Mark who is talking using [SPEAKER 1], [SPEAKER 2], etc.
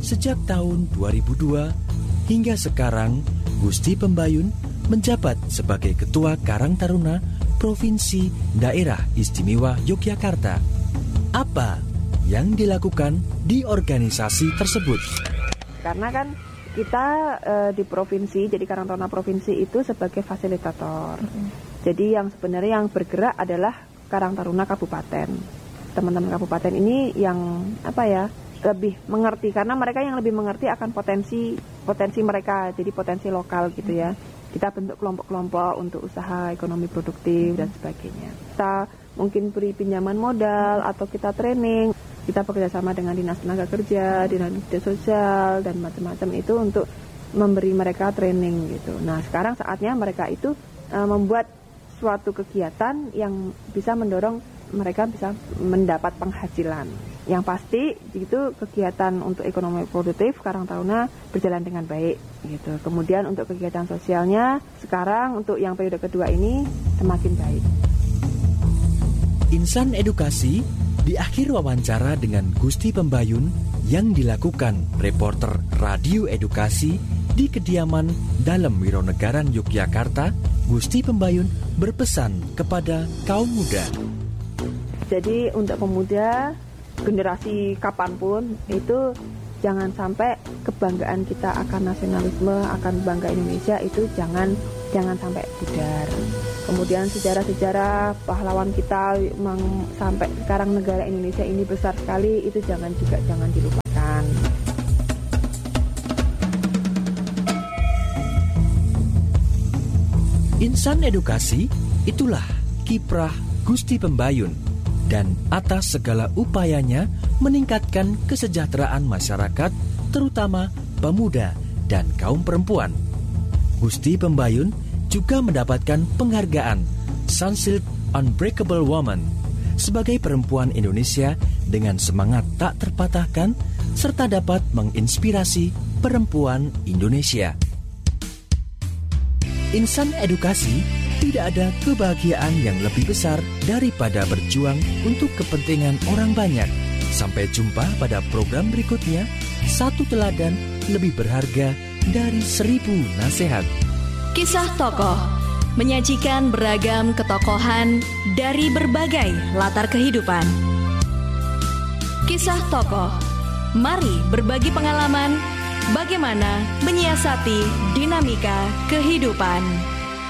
[SPEAKER 1] Sejak tahun 2002 hingga sekarang, Gusti Pembayun menjabat sebagai Ketua Karang Taruna Provinsi Daerah Istimewa Yogyakarta. Apa yang dilakukan di organisasi tersebut?
[SPEAKER 2] Karena kan kita di provinsi, jadi Karang Taruna Provinsi itu sebagai fasilitator. Jadi yang sebenarnya yang bergerak adalah Karang Taruna Kabupaten. Teman-teman kabupaten ini yang lebih mengerti, karena mereka yang lebih mengerti akan potensi mereka, jadi potensi lokal gitu ya. Kita bentuk kelompok-kelompok untuk usaha ekonomi produktif dan sebagainya. Kita mungkin beri pinjaman modal atau kita training. Kita bekerjasama dengan Dinas Tenaga Kerja, Dinas Sosial dan macam-macam itu untuk memberi mereka training gitu. Nah, sekarang saatnya mereka itu membuat suatu kegiatan yang bisa mendorong mereka bisa mendapat penghasilan. Yang pasti itu kegiatan untuk ekonomi produktif Karang Taruna berjalan dengan baik gitu. Kemudian untuk kegiatan sosialnya sekarang untuk yang periode kedua ini semakin baik.
[SPEAKER 1] Insan Edukasi di akhir wawancara dengan Gusti Pembayun yang dilakukan reporter Radio Edukasi di kediaman Dalem Wironegaran Yogyakarta, Gusti Pembayun berpesan kepada kaum muda.
[SPEAKER 2] Jadi untuk pemuda, generasi kapanpun itu jangan sampai kebanggaan kita akan nasionalisme, akan bangga Indonesia itu jangan sampai pudar. Kemudian sejarah-sejarah pahlawan kita sampai sekarang negara Indonesia ini besar sekali, itu jangan dilupakan.
[SPEAKER 1] Insan Edukasi, itulah kiprah Gusti Pembayun. Dan atas segala upayanya meningkatkan kesejahteraan masyarakat, terutama pemuda dan kaum perempuan. Gusti Pembayun juga mendapatkan penghargaan Sunsilk Unbreakable Woman sebagai perempuan Indonesia dengan semangat tak terpatahkan serta dapat menginspirasi perempuan Indonesia. Insan Edukasi, tidak ada kebahagiaan yang lebih besar daripada berjuang untuk kepentingan orang banyak. Sampai jumpa pada program berikutnya. Satu teladan lebih berharga dari 1000 nasihat.
[SPEAKER 3] Kisah tokoh menyajikan beragam ketokohan dari berbagai latar kehidupan. Kisah tokoh, mari berbagi pengalaman bagaimana menyiasati dinamika kehidupan.